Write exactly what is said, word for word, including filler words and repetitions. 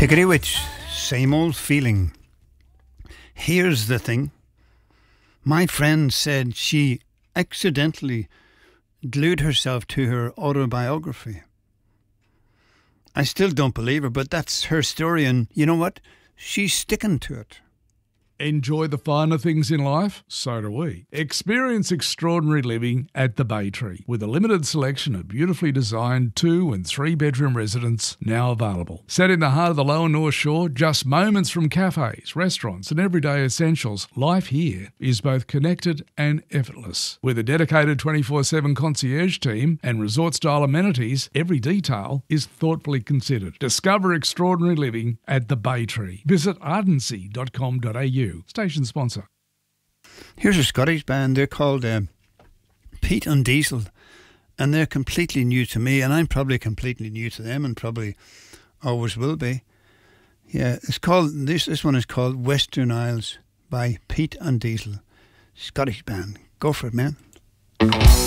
Take it away. Same old feeling. Here's the thing. My friend said she accidentally glued herself to her autobiography. I still don't believe her, but that's her story, and you know what? She's sticking to it. Enjoy the finer things in life? So do we. Experience extraordinary living at the Bay Tree with a limited selection of beautifully designed two and three bedroom residences now available. Set in the heart of the Lower North Shore, just moments from cafes, restaurants and everyday essentials, life here is both connected and effortless. With a dedicated twenty-four seven concierge team and resort-style amenities, every detail is thoughtfully considered. Discover extraordinary living at the Bay Tree. Visit ardency dot com dot a u. Station sponsor. Here's a Scottish band. They're called uh, Pete and Diesel, and they're completely new to me, and I'm probably completely new to them, and probably always will be. Yeah, it's called this. This one is called Western Isles by Pete and Diesel, Scottish band. Go for it, man.